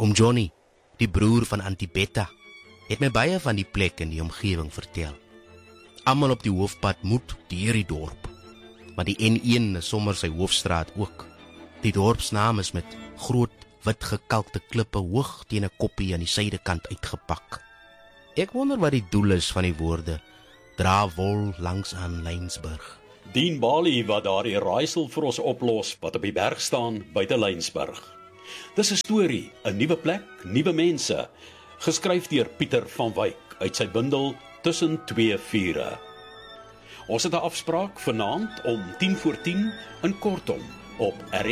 Oom Johnny, die broer van Auntie Betta, het my baie van die plek in die omgewing vertel. Almal op die hoofpad moet deur die dorp, maar die N1 is sommer sy hoofstraat ook. Die dorpsnaam is met groot wit gekalkte klippe hoog teen 'n koppie aan die suidekant uitgepak. Ek wonder wat die doel is van die woorde, dra wol langs aan Laingsburg. Dean Bali wat daardie raaisel vir ons oplos wat op die berg staan buite Laingsburg. Dis 'n storie, 'n nuwe plek, nuwe mense, geskryf deur Pieter van Wyk uit sy bundel Tussen twee vure. Ons het 'n afspraak vanaand om 10:10 in Kortom op RSG.